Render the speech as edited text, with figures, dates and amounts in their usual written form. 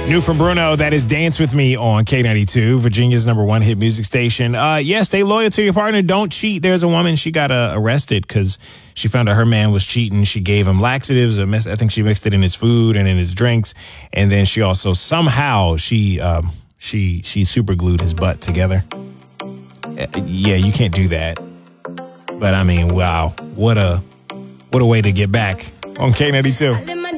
New from Bruno, that is Dance With Me on K92, Virginia's #1 hit music station. Yes, stay loyal to your partner. Don't cheat. There's a woman, she got arrested because she found out her man was cheating. She gave him laxatives. I think she mixed it in his food and in his drinks. And then she also somehow, she super glued his butt together. Yeah, you can't do that. But I mean, wow, what a way to get back on K92.